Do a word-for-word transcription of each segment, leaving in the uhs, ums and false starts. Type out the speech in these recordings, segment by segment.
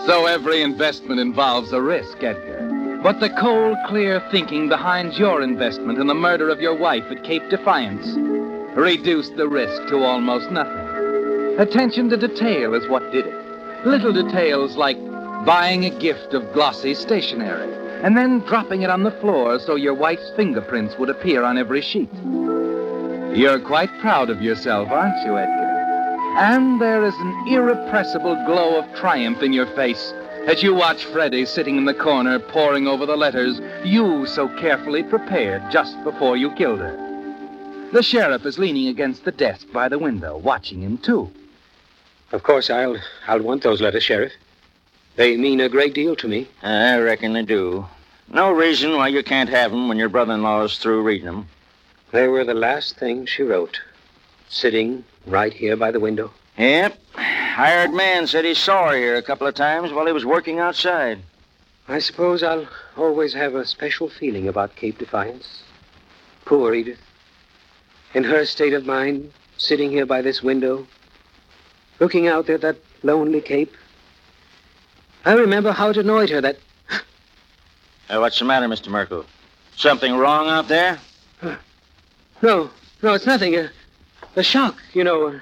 So every investment involves a risk, Edgar. But the cold, clear thinking behind your investment in the murder of your wife at Cape Defiance reduced the risk to almost nothing. Attention to detail is what did it. Little details like buying a gift of glossy stationery and then dropping it on the floor so your wife's fingerprints would appear on every sheet. You're quite proud of yourself, aren't you, Edgar? And there is an irrepressible glow of triumph in your face as you watch Freddie sitting in the corner poring over the letters you so carefully prepared just before you killed her. The sheriff is leaning against the desk by the window, watching him, too. Of course, I'll I'll want those letters, Sheriff. They mean a great deal to me. I reckon they do. No reason why you can't have them when your brother-in-law is through reading them. They were the last thing she wrote, sitting right here by the window. Yep. Hired man said he saw her here a couple of times while he was working outside. I suppose I'll always have a special feeling about Cape Defiance. Poor Edith. In her state of mind, sitting here by this window, looking out at that lonely cape. I remember how it annoyed her that... Uh, what's the matter, Mister Merkel? Something wrong out there? Uh, no, no, it's nothing. Uh, the shock, you know.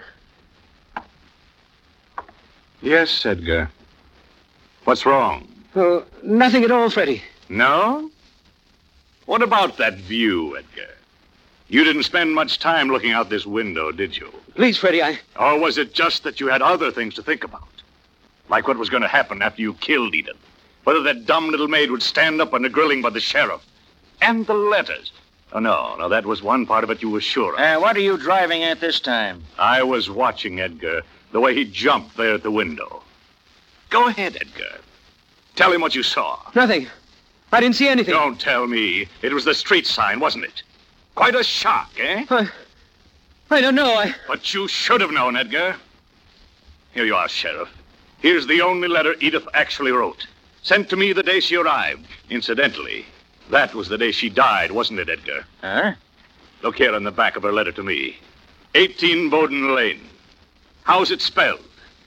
Yes, Edgar. What's wrong? Oh, nothing at all, Freddie. No? What about that view, Edgar? You didn't spend much time looking out this window, did you? Please, Freddie, I... Or was it just that you had other things to think about? Like what was going to happen after you killed Edith? Whether that dumb little maid would stand up under grilling by the sheriff. And the letters. Oh, no, no, that was one part of it you were sure of. Uh, what are you driving at this time? I was watching Edgar, the way he jumped there at the window. Go ahead, Edgar. Tell him what you saw. Nothing. I didn't see anything. Don't tell me. It was the street sign, wasn't it? Quite a shock, eh? I, I don't know. I... But you should have known, Edgar. Here you are, Sheriff. Here's the only letter Edith actually wrote. Sent to me the day she arrived. Incidentally, that was the day she died, wasn't it, Edgar? Huh? Look here on the back of her letter to me. eighteen Bowden Lane. How's it spelled?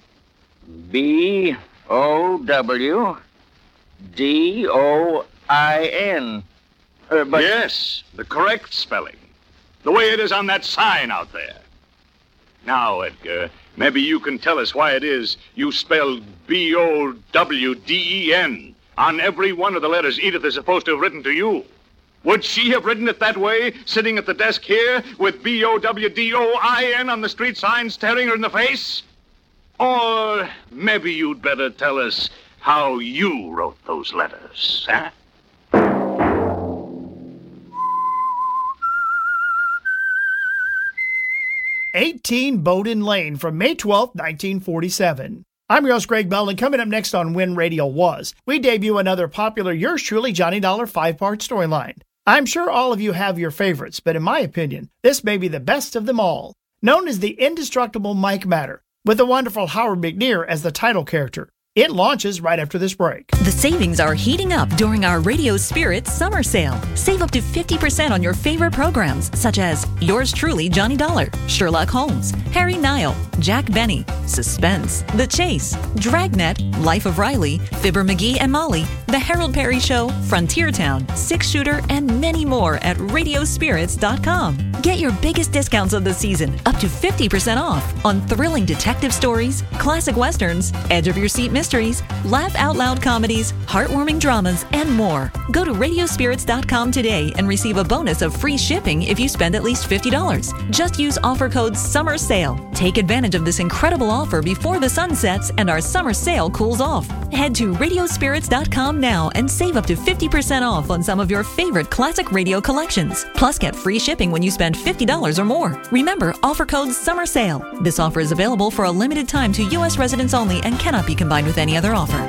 B O W D O I N. Uh, but... Yes, the correct spelling. The way it is on that sign out there. Now, Edgar, maybe you can tell us why it is you spelled B O W D E N on every one of the letters Edith is supposed to have written to you. Would she have written it that way, sitting at the desk here with B O W D O I N on the street sign staring her in the face? Or maybe you'd better tell us how you wrote those letters, huh? eighteen Bowden Lane from May twelfth, nineteen forty-seven. I'm your host, Greg Bell, and coming up next on When Radio Was, we debut another popular Yours Truly Johnny Dollar five-part storyline. I'm sure all of you have your favorites, but in my opinion, this may be the best of them all. Known as the indestructible Mike Matter, with the wonderful Howard McNear as the title character. It launches right after this break. The savings are heating up during our Radio Spirit summer sale. Save up to fifty percent on your favorite programs, such as Yours Truly, Johnny Dollar, Sherlock Holmes, Harry Nile, Jack Benny, Suspense, The Chase, Dragnet, Life of Riley, Fibber McGee and Molly, The Harold Perry Show, Frontier Town, Six Shooter, and many more at radio spirits dot com. Get your biggest discounts of the season, up to fifty percent off, on thrilling detective stories, classic westerns, edge-of-your-seat mysteries, laugh-out-loud comedies, heartwarming dramas, and more. Go to radio spirits dot com today and receive a bonus of free shipping if you spend at least fifty dollars. Just use offer code SUMMERSALE. Take advantage of this incredible offer before the sun sets and our summer sale cools off. Head to radio spirits dot com now and save up to fifty percent off on some of your favorite classic radio collections. Plus, get free shipping when you spend fifty dollars or more. Remember, offer code SUMMERSALE. This offer is available for a limited time to U S residents only and cannot be combined with any other offer.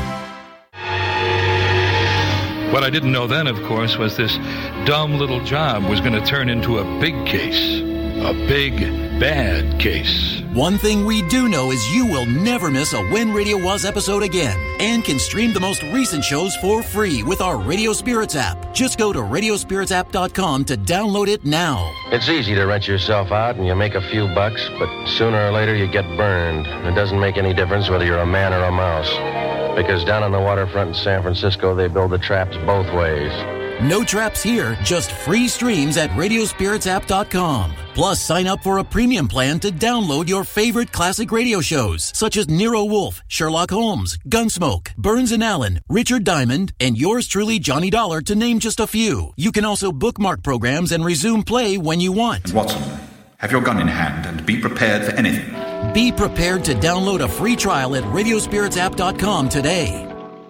What I didn't know then, of course, was this dumb little job was going to turn into a big case. A big, bad case. One thing we do know is you will never miss a When Radio Was episode again and can stream the most recent shows for free with our Radio Spirits app. Just go to radio spirits app dot com to download it now. It's easy to rent yourself out and you make a few bucks, but sooner or later you get burned. It doesn't make any difference whether you're a man or a mouse. Because down on the waterfront in San Francisco, they build the traps both ways. No traps here, just free streams at radio spirits app dot com. Plus, sign up for a premium plan to download your favorite classic radio shows, such as Nero Wolfe, Sherlock Holmes, Gunsmoke, Burns and Allen, Richard Diamond, and yours truly, Johnny Dollar, to name just a few. You can also bookmark programs and resume play when you want. Watson, have your gun in hand and be prepared for anything. Be prepared to download a free trial at radio spirits app dot com today.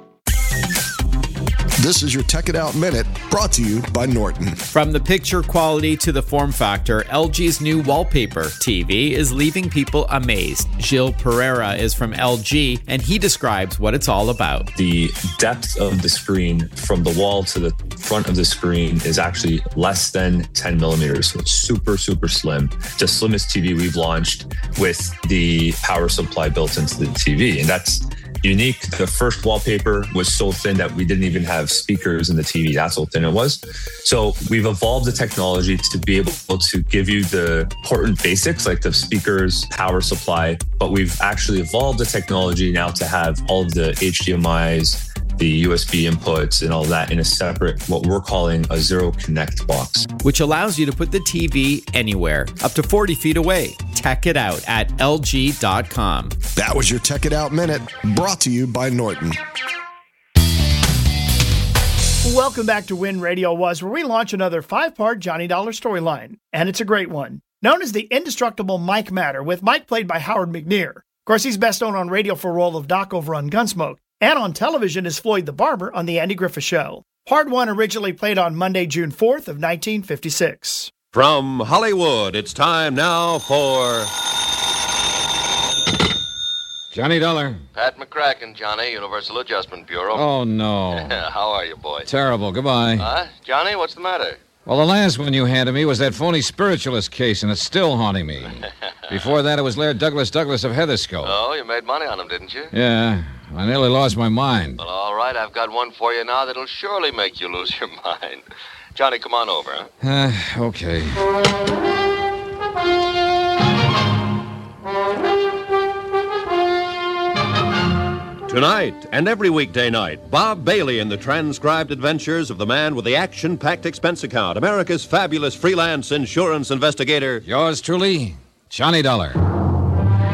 This is your Tech It Out Minute, brought to you by Norton. From the picture quality to the form factor, L G's new wallpaper T V is leaving people amazed. Gilles Pereira is from L G, and he describes what it's all about. The depth of the screen from the wall to the front of the screen is actually less than ten millimeters. So it's super, super slim. The slimmest T V we've launched with the power supply built into the T V. And that's unique. The first wallpaper was so thin that we didn't even have speakers in the T V. That's how thin it was. So we've evolved the technology to be able to give you the important basics like the speakers, power supply, but we've actually evolved the technology now to have all of the H D M Is, the U S B inputs and all that in a separate, what we're calling a zero connect box. Which allows you to put the T V anywhere, up to forty feet away. Tech it out at L G dot com. That was your Tech It Out Minute, brought to you by Norton. Welcome back to When Radio Was, where we launch another five-part Johnny Dollar storyline. And it's a great one. Known as the indestructible Mike Matter, with Mike played by Howard McNear. Of course, he's best known on radio for a role of Doc over on Gunsmoke, and on television as Floyd the Barber on The Andy Griffith Show. Part one originally played on Monday, June fourth of nineteen fifty-six. From Hollywood, it's time now for Johnny Dollar. Pat McCracken, Johnny, Universal Adjustment Bureau. Oh, no. How are you, boy? Terrible. Goodbye. Huh? Johnny, what's the matter? Well, the last one you handed me was that phony spiritualist case, and it's still haunting me. Before that, it was Laird Douglas Douglas of Heatherscope. Oh, you made money on him, didn't you? Yeah. I nearly lost my mind. Well, all right. I've got one for you now that'll surely make you lose your mind. Johnny, come on over, huh? Uh, okay. Tonight and every weekday night, Bob Bailey in the transcribed adventures of the man with the action-packed expense account, America's fabulous freelance insurance investigator. Yours truly, Johnny Dollar.